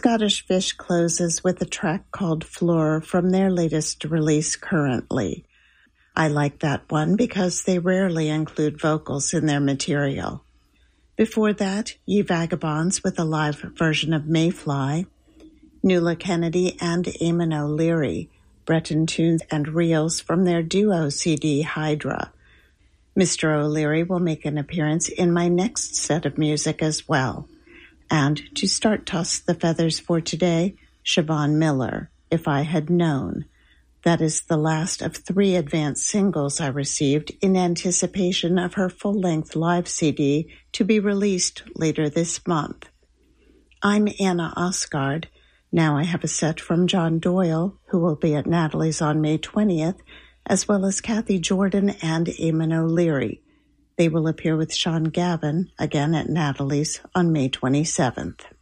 Scottish Fish closes with a track called Fleur from their latest release, Currently. I like that one because they rarely include vocals in their material. Before that, Ye Vagabonds with a live version of Mayfly, Nuala Kennedy and Eamon O'Leary, Breton tunes and reels from their duo CD Hydra. Mr. O'Leary will make an appearance in my next set of music as well. And to start Toss the Feathers for today, Siobhan Miller, If I Had Known. That is the last of 3 advance singles I received in anticipation of her full-length live CD to be released later this month. I'm Anna Osgard. Now I have a set from John Doyle, who will be at Natalie's on May 20th, as well as Kathy Jordan and Eamon O'Leary. They will appear with Sean Gavin, again at Natalie's, on May 27th.